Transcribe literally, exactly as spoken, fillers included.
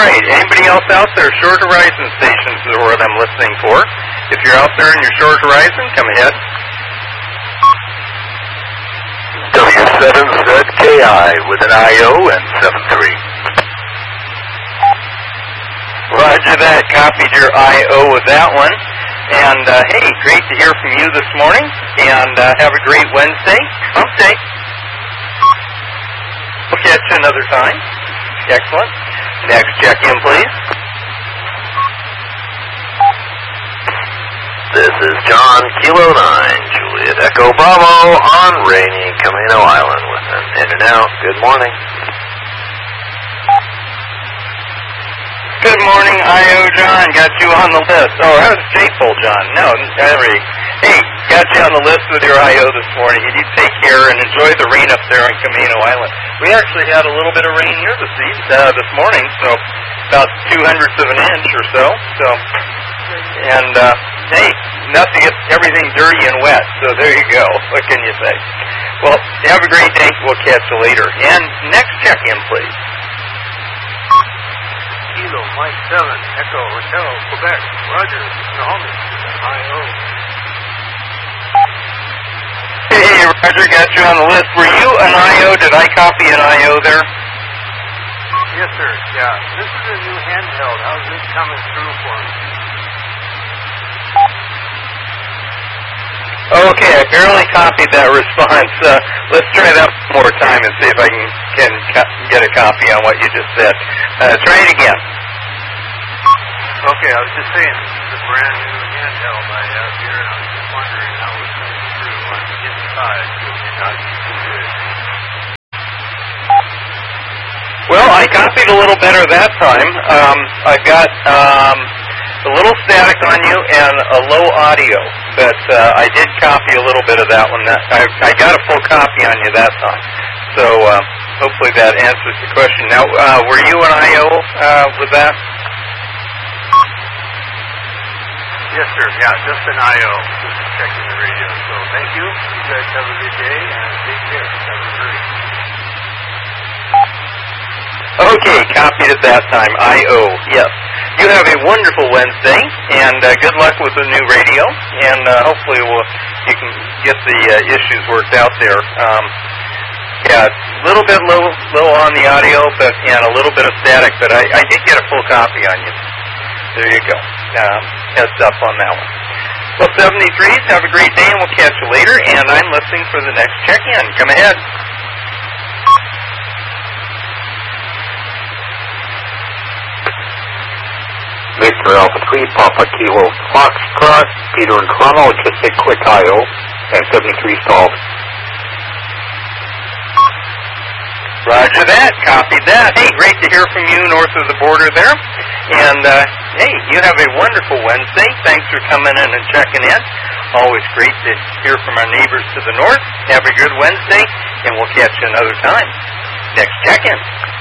right. Anybody else out there? Short Horizon stations is what I'm listening for. If you're out there in your Short Horizon, come ahead. W seven Z K I with an I O and seven three. Roger that. Copied your I O with that one. And, uh, hey, great to hear from you this morning. And uh, have a great Wednesday. Hump day. We'll catch you another time. Excellent. Next check-in, please. This is John, Kilo nine, Juliet Echo Bravo on rainy Camino Island with an in and out. Good morning. Good morning, I O John. Got you on the list. Oh, that was J-Pole John. No, every. Hey, got you on the list with your I O this morning. You take care and enjoy the rain up there on Camino Island. We actually had a little bit of rain here this uh, this morning, so about two hundredths of an inch or so. So, and uh, hey, enough to get everything dirty and wet. So there you go. What can you say? Well, have a great day. We'll catch you later. And next check-in, please. Kilo Mike seven Echo Hotel Quebec. Roger. Naomi. I O. Hey, Roger, got you on the list. Were you an I O? Did I copy an I O there? Yes, sir. Yeah. This is a new handheld. How's this coming through for me? Okay, I barely copied that response. Uh, let's try that one more time and see if I can, can co- get a copy on what you just said. Uh, try it again. Okay, I was just saying, this is a brand new handheld I have here, and I was just wondering how it's coming through on the inside. It may not be too good. Well, I copied a little better that time. Um, I got um, a little static on you and a low audio, but uh, I did copy a little bit of that one. I, I got a full copy on you that time. So uh, hopefully that answers the question. Now, uh, were you an I O uh, with that? Yes, sir. Yeah, just an I O. Just checking the radio. So thank you. You guys have a good day and take care. Have a great. Okay, copied at that time. I O. Yes. You have a wonderful Wednesday, and uh, good luck with the new radio. And uh, hopefully, we'll you can get the uh, issues worked out there. Um, yeah, a little bit low, low on the audio, but and a little bit of static. But I, I did get a full copy on you. There you go. Um, heads up on that one. Well, seventy-threes, have a great day, and we'll catch you later. And I'm listening for the next check-in. Come ahead. Victor Alpha three, Papa Kilo Foxtrot, Peter and Toronto, just a quick I O, and seventy-three stalled. Roger that. Copied that. Hey, great to hear from you north of the border there. And, uh, hey, you have a wonderful Wednesday. Thanks for coming in and checking in. Always great to hear from our neighbors to the north. Have a good Wednesday, and we'll catch you another time. Next check-in.